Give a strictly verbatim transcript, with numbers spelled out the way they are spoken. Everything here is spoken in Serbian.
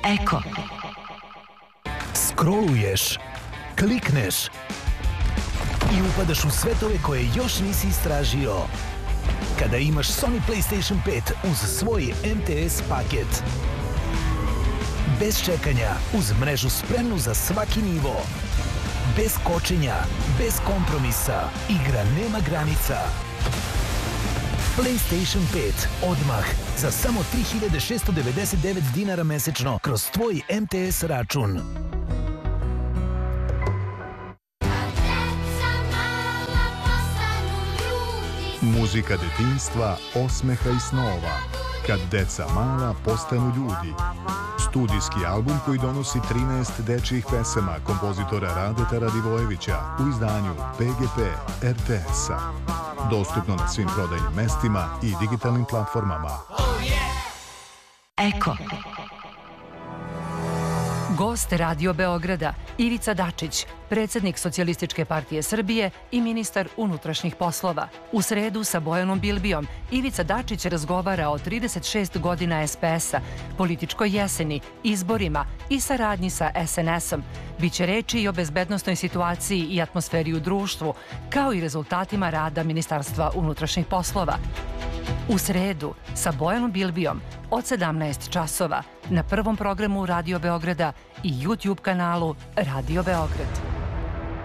Eko. Scrolluješ, klikneš i upadaš u svetove koje još nisi istražio. Kada imaš Sony PlayStation pet uz svoj M T S paket. Bez čekanja, uz mrežu spremnu za svaki nivo. Bez kočenja, bez kompromisa, igra nema granica. PlayStation pet odmah za samo tri hiljade šessto devedeset devet dinara mesečno kroz tvoj M T S račun. Muzika detinjstva, osmeha i snova. Kad deca mala postanu ljudi. Studijski album koji donosi trinaest dečjih pesama kompozitora Radeta Radivojevića u izdanju P G P R T S-a. Dostupno na svim prodajnim mestima i digitalnim platformama. Eko. Gost Radio Beograda Ivica Dačić, predsjednik Socijalističke partije Srbije i ministar unutrašnjih poslova. U sredu sa Bojanom Bilbijom Ivica Dačić razgovara o trideset šest godina S P S-a, političkoj jeseni, izborima i saradnji sa S N S-om. Biće reči i o bezbednosnoj situaciji i atmosferi u društvu, kao i rezultatima rada Ministarstva unutrašnjih poslova. U sredu sa Bojanom Bilbijom od sedamnaest časova na prvom programu Radio Beograda i YouTube kanalu Radio Beograd.